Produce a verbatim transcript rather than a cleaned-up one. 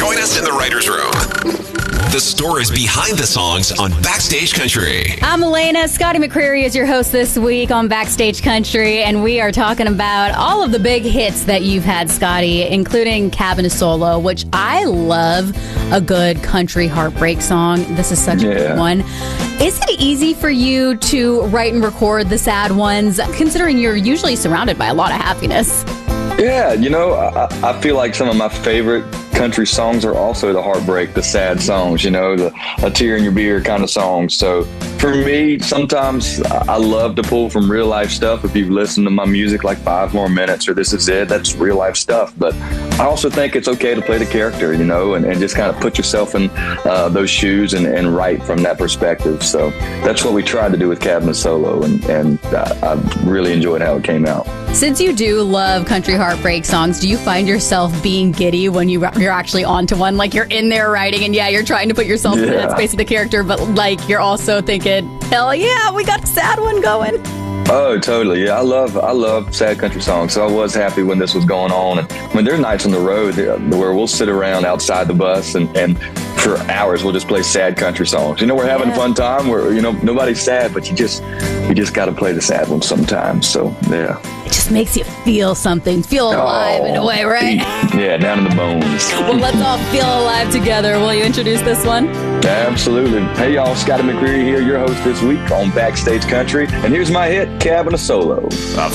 Join us in the writer's room. The stories behind the songs on Backstage Country. I'm Elena. Scotty McCreery is your host this week on Backstage Country, and we are talking about all of the big hits that you've had, Scotty, including Cabin Solo, which I love a good country heartbreak song. This is such yeah. a good one. Is it easy for you to write and record the sad ones, considering you're usually surrounded by a lot of happiness? Yeah, you know, I, I feel like some of my favorite country songs are also the heartbreak, the sad songs, you know, the a tear in your beer kind of songs. So for me, sometimes I love to pull from real life stuff. If you've listened to my music like Five More Minutes or This Is It, that's real life stuff. But I also think it's okay to play the character, you know, and, and just kind of put yourself in uh, those shoes and, and write from that perspective. So that's what we tried to do with Cabin Solo, and, and uh, I really enjoyed how it came out. Since you do love country heartbreak songs, do you find yourself being giddy when you, you're actually onto one? Like, you're in there writing, and yeah, you're trying to put yourself yeah. in that space of the character, but like, you're also thinking, hell yeah, we got a sad one going. Oh, totally. Yeah, I love I love sad country songs. So I was happy when this was going on. And I mean, there are nights on the road where we'll sit around outside the bus and, and for hours we'll just play sad country songs. You know, we're having yeah. a fun time. We're, you know, nobody's sad, but you just you just got to play the sad ones sometimes. So yeah, it just makes you feel something, feel alive oh, in a way, right? Yeah, down in the bones. Well, let's all feel alive together. Will you introduce this one? Absolutely. Hey, y'all, Scotty McCreery here, your host this week on Backstage Country. And here's my hit, Cabin Solo.